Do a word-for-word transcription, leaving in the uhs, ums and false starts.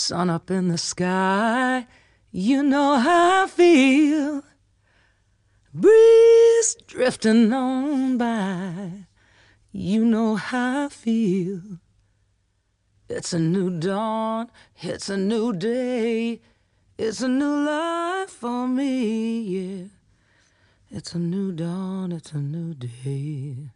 Sun up in the sky, you know how I feel. Breeze drifting on by, you know how I feel. It's a new dawn, it's a new day, it's a new life for me, yeah. It's a new dawn, it's a new day.